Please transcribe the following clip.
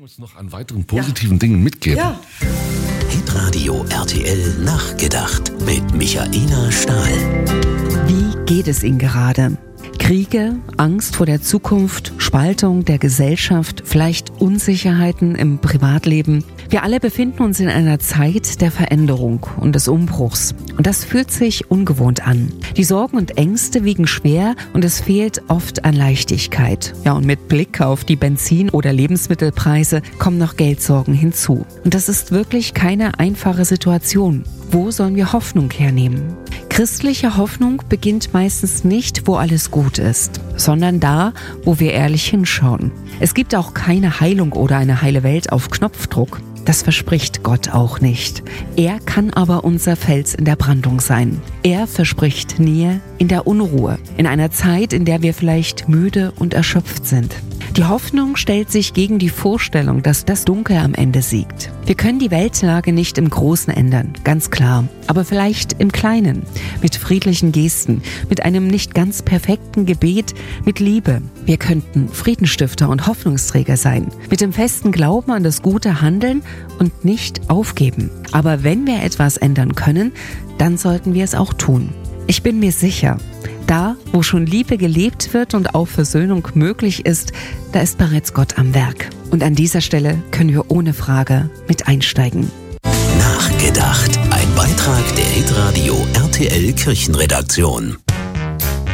uns noch an weiteren positiven Dingen mitgeben? Ja. Hitradio RTL nachgedacht mit Michaela Stahl. Wie geht es Ihnen gerade? Kriege, Angst vor der Zukunft, Spaltung der Gesellschaft, vielleicht Unsicherheiten im Privatleben. Wir alle befinden uns in einer Zeit der Veränderung und des Umbruchs. Und das fühlt sich ungewohnt an. Die Sorgen und Ängste wiegen schwer und es fehlt oft an Leichtigkeit. Ja, und mit Blick auf die Benzin- oder Lebensmittelpreise kommen noch Geldsorgen hinzu. Und das ist wirklich keine einfache Situation. Wo sollen wir Hoffnung hernehmen? Christliche Hoffnung beginnt meistens nicht, wo alles gut ist, sondern da, wo wir ehrlich hinschauen. Es gibt auch keine Heilung oder eine heile Welt auf Knopfdruck. Das verspricht Gott auch nicht. Er kann aber unser Fels in der Brandung sein. Er verspricht Nähe in der Unruhe, in einer Zeit, in der wir vielleicht müde und erschöpft sind. Die Hoffnung stellt sich gegen die Vorstellung, dass das Dunkel am Ende siegt. Wir können die Weltlage nicht im Großen ändern, ganz klar, aber vielleicht im Kleinen, mit friedlichen Gesten, mit einem nicht ganz perfekten Gebet, mit Liebe. Wir könnten Friedensstifter und Hoffnungsträger sein, mit dem festen Glauben an das gute Handeln und nicht aufgeben. Aber wenn wir etwas ändern können, dann sollten wir es auch tun. Ich bin mir sicher, da, wo schon Liebe gelebt wird und auch Versöhnung möglich ist, da ist bereits Gott am Werk. Und an dieser Stelle können wir ohne Frage mit einsteigen. Nachgedacht. Ein Beitrag der Hitradio RTL Kirchenredaktion.